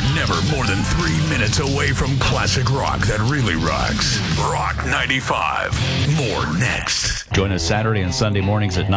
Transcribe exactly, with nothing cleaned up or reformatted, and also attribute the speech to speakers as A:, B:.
A: never more than three minutes away from classic rock that really rocks. Rock ninety-five. More next.
B: Join us Saturday and Sunday mornings at